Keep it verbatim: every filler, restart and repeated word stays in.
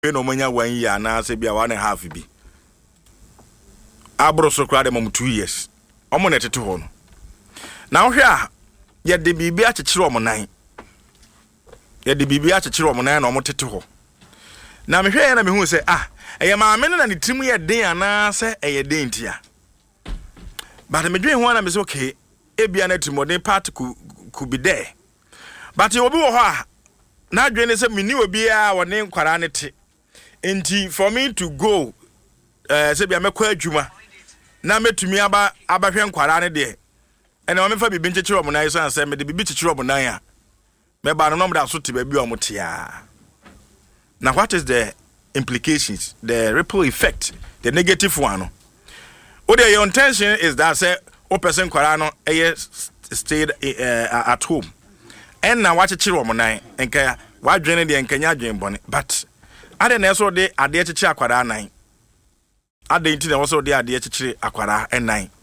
no manya one year na say bia one and a half bi abro so kra dem two years omo na tete ho no na wo hwe a ye de bibi a chekere omo nan ye de bibi a chekere omo nan na omo tete ho na me hwe ya na me hu say ah eye ma me na ne tirim ye den ana say eye den tia but me dwen ho na me say okay e bia na timodin part could be there but you obi wo ho a na dwen say me ni obi a wo ne nkwara ne te enti for me to go eh say bia me kwa adwuma na metumi aba abahwe nkwara ne de ene me fa bibi nchechire omo nan so say me de bibi chechire omo nan a me ba no no da so te ba bi omo te a. Now what is the implications, the ripple effect, the negative one? What your intention is that say o person kwara no eh stayed uh, at home and now watch chechire omo nan enka wa dwene de enka nya dwen bone but ade na so de ade chechire akwara nan ade nti na wo so de ade chechire akwara enan